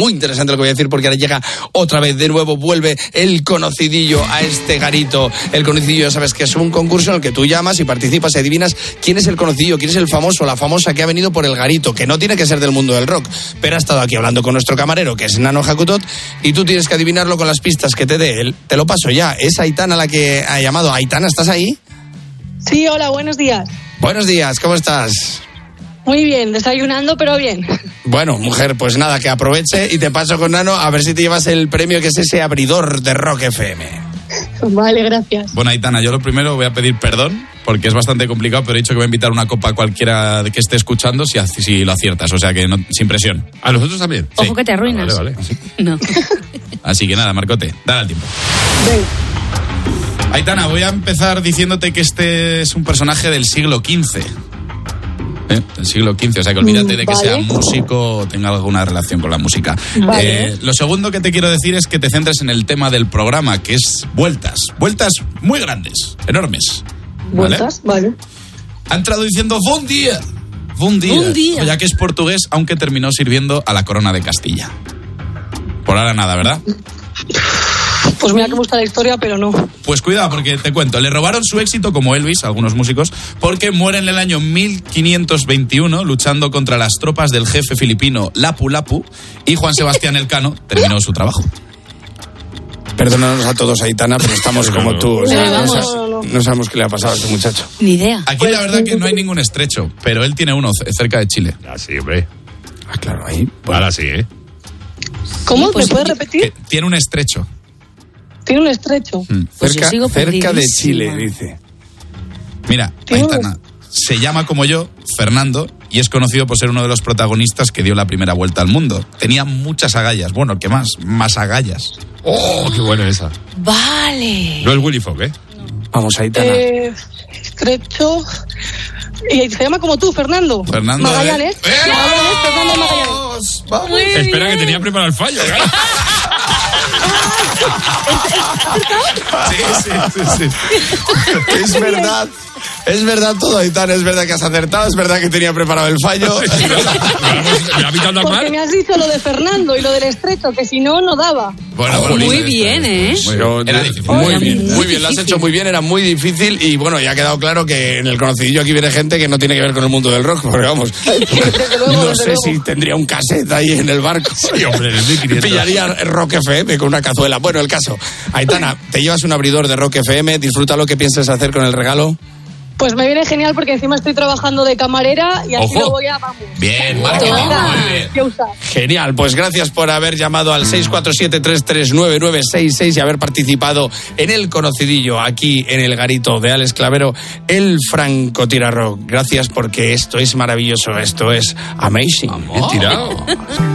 muy interesante lo que voy a decir, porque ahora llega otra vez, de nuevo, vuelve el conocidillo a este garito. El conocidillo, ya sabes que es un concurso en el que tú llamas y participas y adivinas quién es el conocidillo, quién es el famoso, la famosa que ha venido por el garito, que no tiene que ser del mundo del rock, pero ha estado aquí hablando con nuestro camarero, que es Nano Jacutot, y tú tienes que adivinarlo con las pistas que te dé él. Te lo paso ya. Es Aitana la que ha llamado. Aitana, ¿estás ahí? Sí, hola, buenos días. Buenos días, ¿cómo estás? Muy bien, desayunando, pero bien. Bueno, mujer, pues nada, que aproveche y te paso con Nano a ver si te llevas el premio, que es ese abridor de Rock FM. Vale, gracias. Bueno, Aitana, yo lo primero voy a pedir perdón, porque es bastante complicado, pero he dicho que voy a invitar una copa a cualquiera que esté escuchando si lo aciertas, o sea que no, sin presión. ¿A nosotros también? Ojo Sí. que te arruinas. Vale. No. Así que nada, Marcote, dale al tiempo. Ven. Aitana, voy a empezar diciéndote que este es un personaje del siglo XV. Del siglo XV, o sea que olvídate de que sea músico o tenga alguna relación con la música. Vale. Lo segundo que te quiero decir es que te centres en el tema del programa, que es vueltas muy grandes, enormes. ¿Vueltas? Vale. Ha entrado diciendo buen día, ya que es portugués, aunque terminó sirviendo a la corona de Castilla. Por ahora nada, ¿verdad? Pues mira que me gusta la historia, pero no. Pues cuidado, porque te cuento, le robaron su éxito como Elvis, algunos músicos, porque muere en el año 1521 luchando contra las tropas del jefe filipino Lapu Lapu, y Juan Sebastián Elcano terminó su trabajo. Perdónanos a todos, Aitana, pero estamos como tú. O sea, No. no sabemos qué le ha pasado a este muchacho. Ni idea. Aquí la verdad que no hay ningún estrecho, pero él tiene uno cerca de Chile. Ah, sí, hombre. Ah, claro, ahí. Ahora sí, ¿eh? ¿Cómo? Pues ¿Me puedes Que repetir? tiene un estrecho. Tiene un estrecho. Pues yo sigo Cerca de perdidísima. Chile, dice. Mira, Tiene un Aitana se llama como yo, Fernando, y es conocido por ser uno de los protagonistas que dio la primera vuelta al mundo. Tenía muchas agallas, bueno, ¿qué más? Más agallas. ¡Oh, qué buena esa! Vale. No es Willy Fogg, ¿eh? Vamos, Aitana. Estrecho. Y se llama como tú, Fernando. Fernando, Magallanes. Magallanes, Fernando Magallanes. Espera, que tenía preparado el fallo, claro. Sí. Es verdad todo, Aitana, es verdad que has acertado, es verdad que tenía preparado el fallo. Me ha pitado tan Porque mal. me has dicho lo de Fernando y lo del estrecho, que si no, no daba. Bueno, Muy bien, ¿eh? Era difícil. Muy Era bien, muy muy bien, lo has difícil. hecho muy bien, era muy difícil y bueno, ya ha quedado claro que en el conocidillo aquí viene gente que no tiene que ver con el mundo del rock, porque vamos, Desde luego, no desde sé luego. si tendría un cassette ahí en el barco. Sí, hombre, en el 1500. Pillaría Rock FM con una cazuela. Bueno, el caso. Aitana, te llevas un abridor de Rock FM, disfruta lo que pienses hacer con el regalo. Pues me viene genial porque encima estoy trabajando de camarera y así Ojo. lo voy a, vamos. Bien, marketing, muy bien. ¿Qué usar? Genial, pues gracias por haber llamado al 647-339-966 y haber participado en el conocidillo aquí en el garito de Alex Clavero, el francotirador. Gracias porque esto es maravilloso, esto es amazing. Bien tirado.